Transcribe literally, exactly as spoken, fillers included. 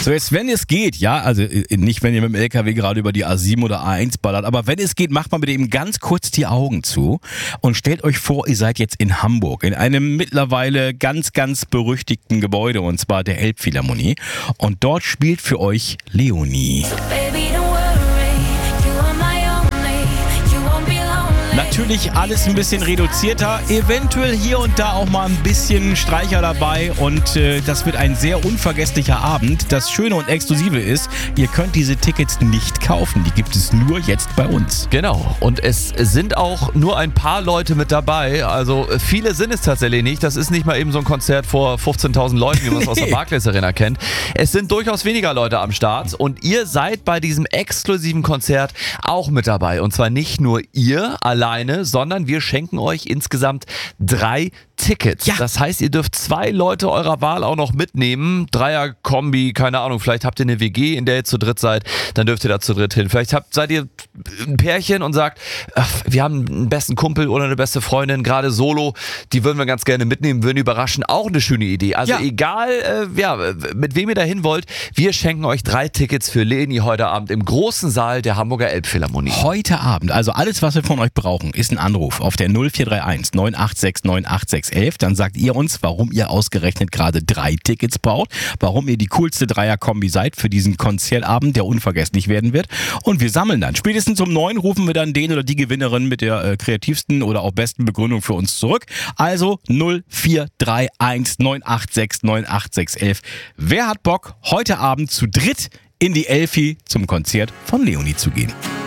So, jetzt, wenn es geht, ja, also nicht, wenn ihr mit dem L K W gerade über die A sieben oder A eins ballert, aber wenn es geht, macht mal bitte eben ganz kurz die Augen zu und stellt euch vor, ihr seid jetzt in Hamburg, in einem mittlerweile ganz, ganz berüchtigten Gebäude, und zwar der Elbphilharmonie. Und dort spielt für euch Leonie. Natürlich alles ein bisschen reduzierter, eventuell hier und da auch mal ein bisschen Streicher dabei und äh, das wird ein sehr unvergesslicher Abend. Das Schöne und Exklusive ist, ihr könnt diese Tickets nicht kaufen, die gibt es nur jetzt bei uns. Genau, und es sind auch nur ein paar Leute mit dabei, also viele sind es tatsächlich nicht. Das ist nicht mal eben so ein Konzert vor fünfzehntausend Leuten, wie man es aus der Barclays Arena kennt. Es sind durchaus weniger Leute am Start und ihr seid bei diesem exklusiven Konzert auch mit dabei. Und zwar nicht nur ihr alleine, sondern wir schenken euch insgesamt drei Tickets. Ja. Das heißt, ihr dürft zwei Leute eurer Wahl auch noch mitnehmen. Dreier-Kombi, keine Ahnung, vielleicht habt ihr eine W G, in der ihr zu dritt seid, dann dürft ihr da zu dritt hin. Vielleicht habt, seid ihr ein Pärchen und sagt, ach, wir haben einen besten Kumpel oder eine beste Freundin, gerade solo, die würden wir ganz gerne mitnehmen, würden überraschen. Auch eine schöne Idee. Also ja. egal, äh, ja, mit wem ihr dahin wollt, wir schenken euch drei Tickets für Leni heute Abend im großen Saal der Hamburger Elbphilharmonie. Heute Abend, also alles, was wir von euch brauchen, ist ein Anruf auf der null vier drei eins neun acht sechs neun acht sechs elf. Dann sagt ihr uns, warum ihr ausgerechnet gerade drei Tickets braucht, warum ihr die coolste Dreier-Kombi seid für diesen Konzertabend, der unvergesslich werden wird. Und wir sammeln dann. Spätestens um neun rufen wir dann den oder die Gewinnerin mit der äh, kreativsten oder auch besten Begründung für uns zurück. Also null vier drei eins neun acht sechs neun acht sechs elf. Wer hat Bock, heute Abend zu dritt in die Elfi zum Konzert von Leonie zu gehen?